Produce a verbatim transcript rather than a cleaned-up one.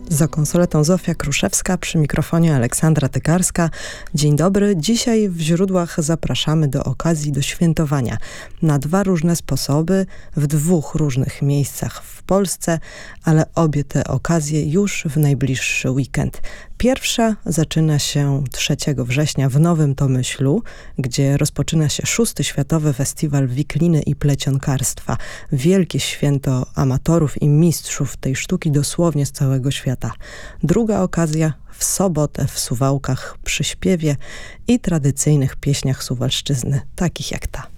Za konsoletą Zofia Kruszewska, przy mikrofonie Aleksandra Tykarska. Dzień dobry. Dzisiaj w źródłach zapraszamy do okazji do świętowania na dwa różne sposoby, w dwóch różnych miejscach w Polsce, ale obie te okazje już w najbliższy weekend. Pierwsza zaczyna się trzeciego września w Nowym Tomyślu, gdzie rozpoczyna się szósty Światowy Festiwal Wikliny i Plecionkarstwa. Wielkie święto amatorów i mistrzów tej sztuki dosłownie z całego świata. Druga okazja w sobotę w Suwałkach przy śpiewie i tradycyjnych pieśniach Suwalszczyzny, takich jak ta.